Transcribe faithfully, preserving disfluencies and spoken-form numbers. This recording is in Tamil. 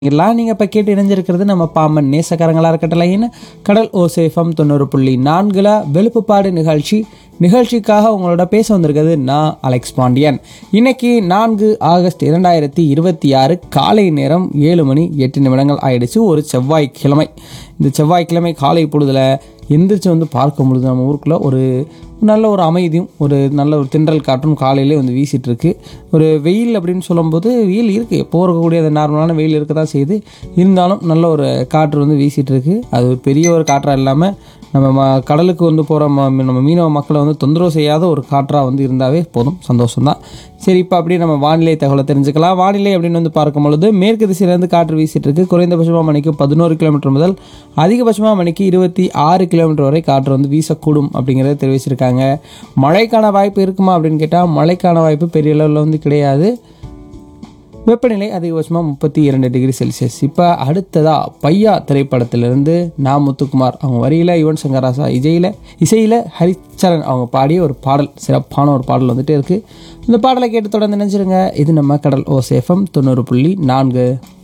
எல்லாம் நீங்கள் இப்போ கேட்டு இணைஞ்சிருக்கிறது நம்ம பாம்பன் நேசக்காரங்களாக இருக்கட்டலைன்னு கடல் ஓசேஃபம் தொண்ணூறு புள்ளி நான்கில் வெளுப்புப்பாடு நிகழ்ச்சி நிகழ்ச்சிக்காக உங்களோட பேச வந்திருக்கிறது நான் அலெக்ஸ் பாண்டியன். இன்னைக்கு நான்கு ஆகஸ்ட் இரண்டாயிரத்தி இருபத்தி ஆறு காலை நேரம் ஏழு மணி எட்டு நிமிடங்கள் ஆயிடுச்சு. ஒரு செவ்வாய்க்கிழமை. இந்த செவ்வாய்க்கிழமை காலை பொழுதில் எந்திரிச்சு வந்து பார்க்கும் பொழுது நம்ம ஊருக்குள்ளே ஒரு நல்ல ஒரு அமைதியும் ஒரு நல்ல ஒரு தென்றல் காற்றும் காலையிலே வந்து வீசிட்டு இருக்கு. ஒரு வெயில் அப்படின்னு சொல்லும்போது வெயில் இருக்குது, எப்போ இருக்கக்கூடிய அந்த நார்மலான வெயில் இருக்க தான் செய்யுது. இருந்தாலும் நல்ல ஒரு காற்று வந்து வீசிட்டு இருக்கு. அது ஒரு பெரிய ஒரு காற்றாக இல்லாமல் நம்ம ம கடலுக்கு வந்து போகிற ம நம்ம மீனவ மக்களை வந்து தொந்தரவு செய்யாத ஒரு காற்றாக வந்து இருந்தாவே போதும், சந்தோஷம்தான். சரி, இப்போ அப்படியே நம்ம வானிலை தகவலை தெரிஞ்சுக்கலாம். வானிலை அப்படின்னு வந்து பார்க்கும் பொழுது மேற்கு திசையிலேருந்து காற்று வீசிட்டு இருக்கு. குறைந்தபட்சமாக மணிக்கு பதினோரு கிலோமீட்டர் முதல் அதிகபட்சமாக மணிக்கு இருபத்தி ஆறு கிலோமீட்டர் வரை காற்று வந்து வீசக்கூடும் அப்படிங்கிறத தெரிவிச்சிருக்காங்க. மழைக்கான வாய்ப்பு இருக்குமா அப்படின்னு கேட்டால் மழைக்கான வாய்ப்பு பெரிய அளவில் வந்து கிடையாது. வெப்பநிலை அதிகபட்சமாக முப்பத்தி இரண்டு டிகிரி செல்சியஸ். இப்போ அடுத்ததாக பையா திரைப்படத்திலிருந்து நா முத்துக்குமார் அவங்க வரியில் யுவன் சங்கர் ராஜா இசையில் இசையில் ஹரிச்சரன் அவங்க பாடிய ஒரு பாடல், சிறப்பான ஒரு பாடல் வந்துகிட்டே இருக்குது. இந்த பாடலை கேட்டு தொடர்ந்து நினைச்சிருங்க. இது நம்ம கடல் ஓசேஃபம் தொண்ணூறு புள்ளி நான்கு.